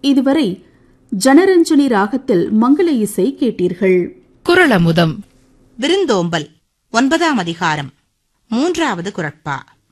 இதுவரை ஜனரஞ்சனி ராகத்தில் மங்கள இசை கேட்டீர்கள். குறளமுதம் விருந்தோம்பல் 9ஆம் அதிகாரம் 3வது குறட்பா.